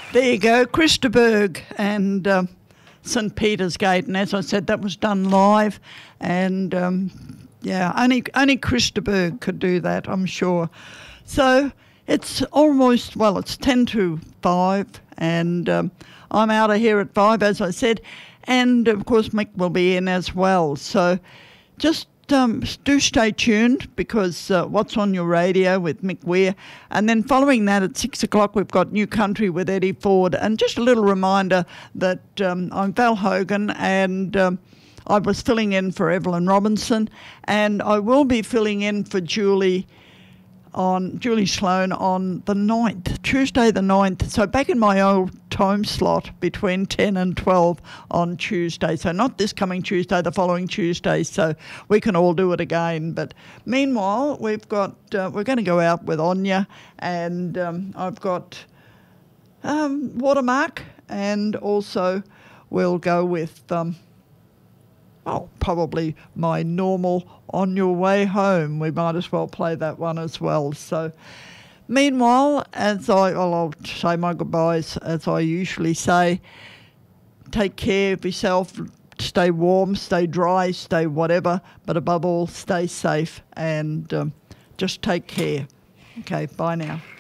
There you go, Christaberg and St Peter's Gate, and as I said, that was done live, and yeah, only Christaberg could do that, I'm sure. So it's almost, well, it's 10 to 5, and I'm out of here at 5, as I said, and of course Mick will be in as well. So just do stay tuned, because What's on Your Radio with Mick Weir, and then following that at 6 o'clock we've got New Country with Eddie Ford. And just a little reminder that I'm Val Hogan, and I was filling in for Evelyn Robinson, and I will be filling in for Julie Sloan on the 9th, Tuesday the 9th. So back in my old time slot between 10 and 12 on Tuesday. So not this coming Tuesday, the following Tuesday. So we can all do it again. But meanwhile, we've got we're going to go out with Anya, and I've got Watermark, and also we'll go with probably my normal On Your Way Home. We might as well play that one as well. So meanwhile, I'll say my goodbyes as I usually say. Take care of yourself. Stay warm, stay dry, stay whatever. But above all, stay safe, and just take care. Okay, bye now.